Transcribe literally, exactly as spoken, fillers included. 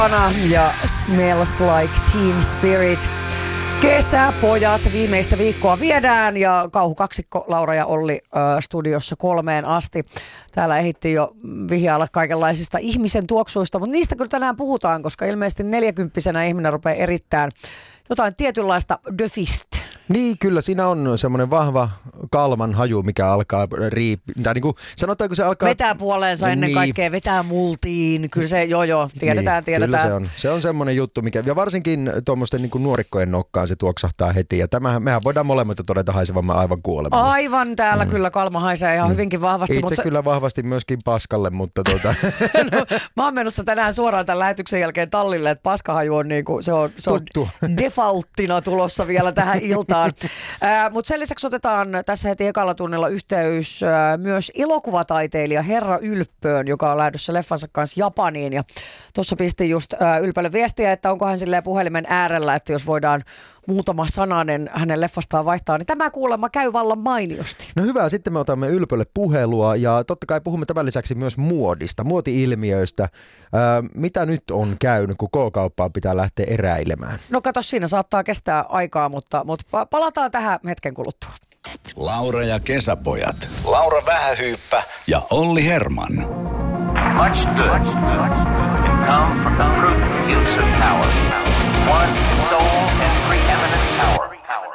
Ana ja Smells Like Teen Spirit. Kesäpojat viimeistä viikkoa viedään ja kauhukaksikko Laura ja Olli äh, studiossa kolmeen asti. Täällä ehdittiin jo vihjailla kaikenlaisista ihmisen tuoksuista, mutta niistä kyllä tänään puhutaan, koska ilmeisesti neljäkymppisenä ihminen rupeaa erittäin jotain tietynlaista döfist. Niin, kyllä siinä on semmoinen vahva kalman haju, mikä alkaa riippi, tai niin kuin sanotaanko se alkaa... Vetää puoleensa ennen niin. kaikkea, vetää multiin, kyllä se, joo joo, tiedetään, niin, tiedetään. Kyllä se on, se on semmoinen juttu, mikä, ja varsinkin tuommoisten niin kuin nuorikkojen nokkaan se tuoksahtaa heti, ja tämähän, mehän voidaan molemmat todeta haisevamme aivan kuolemaan. Aivan, täällä mm. kyllä kalma haisee ihan mm. hyvinkin vahvasti. Itse mutta kyllä se... vahvasti myöskin paskalle, mutta tuota... no, mä oon menossa tänään suoraan tämän lähetyksen jälkeen tallille, että paskahaju on, niin kuin, se on, se on defaulttina tulossa vielä tähän iltaan. Mutta sen lisäksi otetaan tässä heti ekalla tunnilla yhteys ää, myös elokuvataiteilija Herra Ylppöön, joka on lähdössä leffansa kanssa Japaniin. Ja tuossa pisti just ää, Ylpölle viestiä, että onko hän silleen puhelimen äärellä, että jos voidaan muutama sananen hänen leffastaan vaihtaa, niin tämä kuulemma käy vallan mainiosti. No hyvä, sitten me otamme Ylpölle puhelua ja totta kai puhumme tämän lisäksi myös muodista, muoti-ilmiöistä. Ää, mitä nyt on käynyt, kun K-kauppaan pitää lähteä eräilemään? No kato, siinä saattaa kestää aikaa, mutta, mutta palataan tähän hetken kuluttua. Laura ja kesäpojat. Laura Vähähyyppä ja Olli Herman. Much good can come from the prudent use of power. One sole and preeminent power.